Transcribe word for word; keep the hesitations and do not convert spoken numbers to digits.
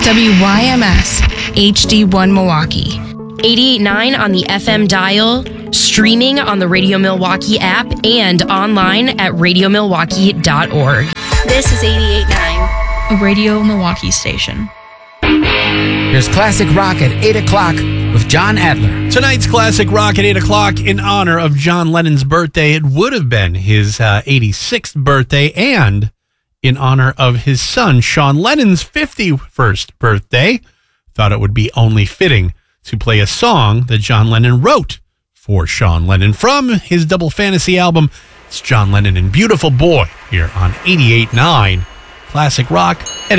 W Y M S, H D one Milwaukee. eighty-eight point nine on the F M dial, streaming on the Radio Milwaukee app, and online at radio milwaukee dot org. This is eighty-eight point nine, A Radio Milwaukee station. Here's Classic Rock at eight o'clock with John Adler. Tonight's Classic Rock at eight o'clock in honor of John Lennon's birthday. It would have been his uh, eighty-sixth birthday, and in honor of his son, Sean Lennon's fifty-first birthday. Thought it would be only fitting to play a song that John Lennon wrote for Sean Lennon from his Double Fantasy album. It's John Lennon and Beautiful Boy here on eighty-eight point nine Classic Rock at